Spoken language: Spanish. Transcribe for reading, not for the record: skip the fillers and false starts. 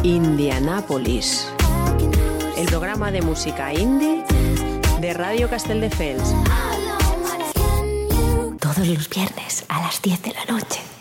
Indianápolis, el programa de música indie de Radio Castelldefels. Todos los viernes a las 10 de la noche.